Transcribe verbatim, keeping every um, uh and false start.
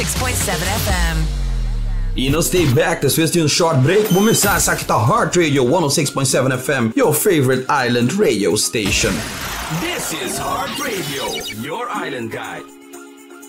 six point seven F M. E não stay back, depois de um short break, vou começar essa aqui tá Heart Radio one oh six point seven F M, your favorite island radio station. This is Heart Radio, your island guide.